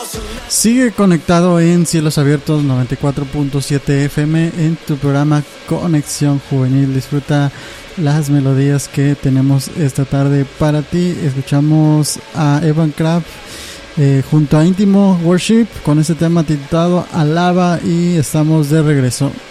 Sigue conectado en Cielos Abiertos 94.7 FM en tu programa Conexión Juvenil. Disfruta las melodías que tenemos esta tarde para ti. Escuchamos a Evan Craft junto a Íntimo Worship con este tema titulado Alaba y estamos de regreso.